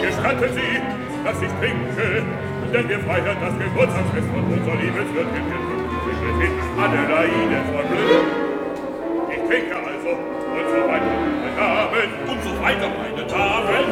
Gestatten Sie, dass ich trinke, denn wir feiern das Geburtstagsfest von unserer Liebeswirtin Gräfin Adelaide von Glück. Ich trinke also, und so weiter, meine Damen, und so weiter, meine Damen.